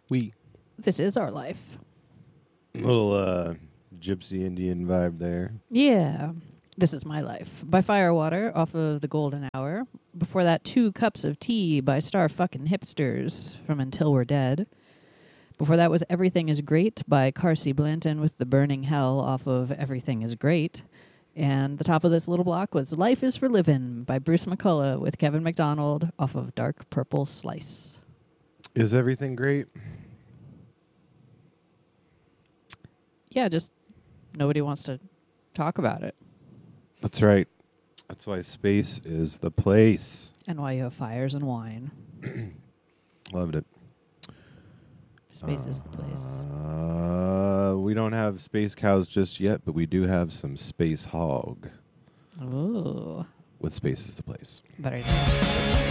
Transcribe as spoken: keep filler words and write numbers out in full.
We. This is our life. Little uh, gypsy Indian vibe there. Yeah. This is My Life by Firewater off of The Golden Hour. Before that, Two Cups of Tea by Star Fucking Hipsters from Until We're Dead. Before that was Everything Is Great by Carsey Blanton with The Burning Hell off of Everything Is Great. And the top of this little block was Life Is for Livin' by Bruce McCullough with Kevin MacDonald off of Dark Purple Slice. Is everything great? Yeah, just nobody wants to talk about it. That's right. That's why space is the place. And why you have fires and wine. Loved it. Space uh, is the place. Uh, we don't have space cows just yet, but we do have some space hog. Ooh. With space is the place. Better.